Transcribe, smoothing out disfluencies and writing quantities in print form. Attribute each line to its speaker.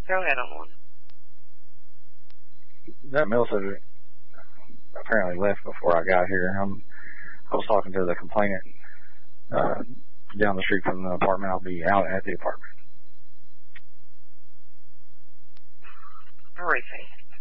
Speaker 1: Go ahead, I'm on.
Speaker 2: That Mills apparently left before I got here. I was talking to the complainant down the street from the apartment. I'll be out at the apartment.
Speaker 1: Where is he?